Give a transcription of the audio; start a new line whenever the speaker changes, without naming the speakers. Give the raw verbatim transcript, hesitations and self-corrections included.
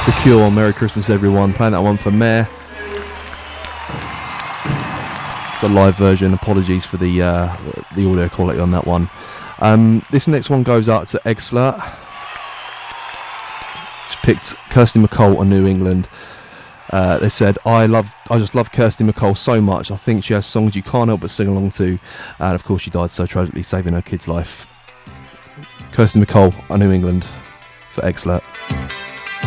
The Cure, Merry Christmas everyone, playing that one for Mayor. It's a live version, apologies for the uh, the audio quality on that one. Um, this next one goes out to Exler. Just picked Kirsty MacColl on New England. Uh, they said, I love, I just love Kirsty MacColl so much. I think she has songs you can't help but sing along to. And of course she died so tragically, saving her kid's life. Kirsty MacColl on New England for Exler.